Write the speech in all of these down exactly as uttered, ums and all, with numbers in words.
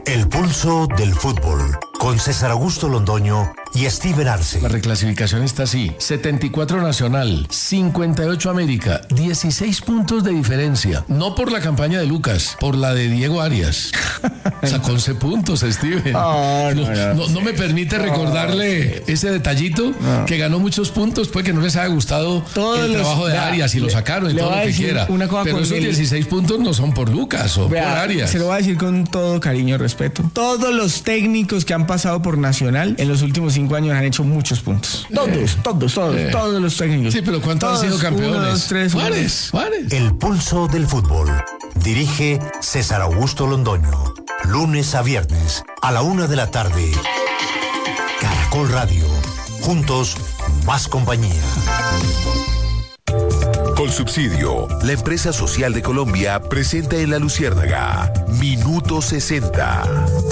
El pulso del fútbol, con César Augusto Londoño y Steven Arce. La reclasificación está así: setenta y cuatro Nacional, cincuenta y ocho América, dieciséis puntos de diferencia. No por la campaña de Lucas, por la de Diego Arias. Sacó once puntos, Steven. Oh, no, no, no, no, no me permite recordarle ese detallito, no. que ganó muchos puntos, puede que no les haya gustado Todos el los, trabajo de vea, Arias y lo sacaron y todo lo que quiera. Pero esos el... dieciséis puntos no son por Lucas o vea, por Arias. Se lo voy a decir con todo cariño y respeto. Todos los técnicos que han pasado por Nacional en los últimos cinco años han hecho muchos puntos. Todos, eh, todos, todos, eh. todos los técnicos. Sí, pero ¿cuántos todos, han sido campeones? Uno, dos, tres, Juárez, Juárez. El pulso del fútbol. Dirige César Augusto Londoño. Lunes a viernes, a la una de la tarde. Caracol Radio. Juntos, más compañía. Colsubsidio, la empresa social de Colombia, presenta en La Luciérnaga Minuto sesenta.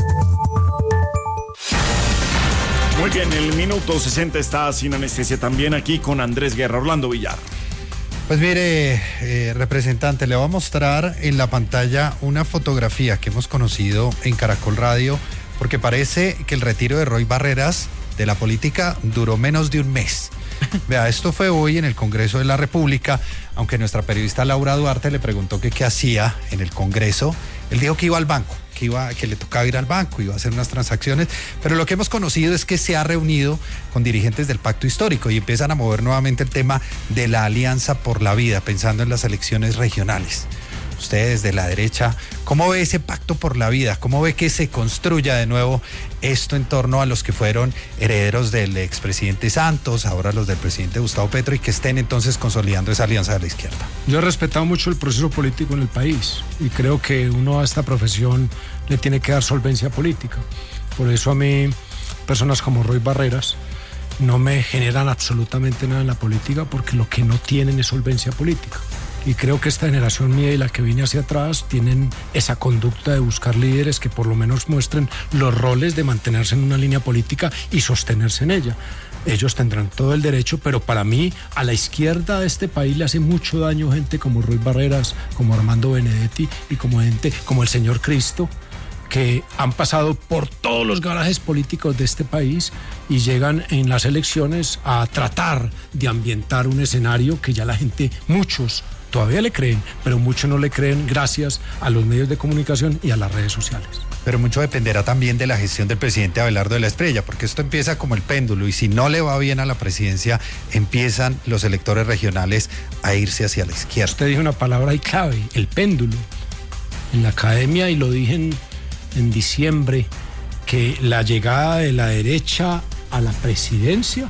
Muy bien, el Minuto sesenta está sin anestesia también aquí con Andrés Guerra. Orlando Villar. Pues mire, eh, representante, le voy a mostrar en la pantalla una fotografía que hemos conocido en Caracol Radio, porque parece que el retiro de Roy Barreras de la política duró menos de un mes. Vea, esto fue hoy en el Congreso de la República, aunque nuestra periodista Laura Duarte le preguntó que qué hacía en el Congreso. Él dijo que iba al banco, que, iba, que le tocaba ir al banco, iba a hacer unas transacciones, pero lo que hemos conocido es que se ha reunido con dirigentes del Pacto Histórico y empiezan a mover nuevamente el tema de la Alianza por la Vida, pensando en las elecciones regionales. Ustedes de la derecha, ¿cómo ve ese pacto por la vida? ¿Cómo ve que se construya de nuevo esto en torno a los que fueron herederos del expresidente Santos, ahora los del presidente Gustavo Petro, y que estén entonces consolidando esa alianza de la izquierda? Yo he respetado mucho el proceso político en el país y creo que uno a esta profesión le tiene que dar solvencia política. Por eso a mí, personas como Roy Barreras no me generan absolutamente nada en la política, porque lo que no tienen es solvencia política. Y creo que esta generación mía y la que viene hacia atrás tienen esa conducta de buscar líderes que por lo menos muestren los roles de mantenerse en una línea política y sostenerse en ella. Ellos tendrán todo el derecho, pero para mí, a la izquierda de este país le hace mucho daño gente como Roy Barreras, como Armando Benedetti y como gente como el señor Cristo, que han pasado por todos los garajes políticos de este país y llegan en las elecciones a tratar de ambientar un escenario que ya la gente, muchos, todavía le creen, pero muchos no le creen gracias a los medios de comunicación y a las redes sociales. Pero mucho dependerá también de la gestión del presidente Abelardo de la Espriella, porque esto empieza como el péndulo y si no le va bien a la presidencia, empiezan los electores regionales a irse hacia la izquierda. Usted dijo una palabra ahí clave, el péndulo. En la academia, y lo dije en, en diciembre, que la llegada de la derecha a la presidencia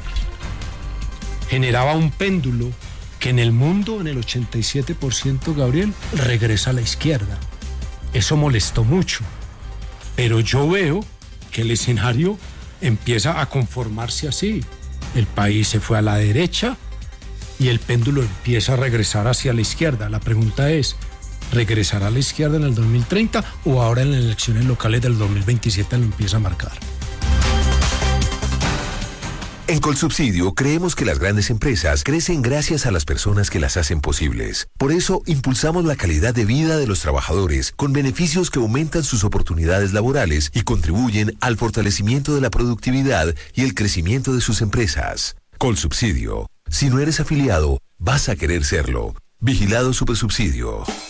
generaba un péndulo que en el mundo, en el ochenta y siete por ciento, Gabriel, regresa a la izquierda. Eso molestó mucho, pero yo veo que el escenario empieza a conformarse así. El país se fue a la derecha y el péndulo empieza a regresar hacia la izquierda. La pregunta es, ¿regresará a la izquierda en el dos mil treinta o ahora en las elecciones locales del dos mil veintisiete lo empieza a marcar? En Colsubsidio creemos que las grandes empresas crecen gracias a las personas que las hacen posibles. Por eso impulsamos la calidad de vida de los trabajadores con beneficios que aumentan sus oportunidades laborales y contribuyen al fortalecimiento de la productividad y el crecimiento de sus empresas. Colsubsidio. Si no eres afiliado, vas a querer serlo. Vigilado Supersubsidio.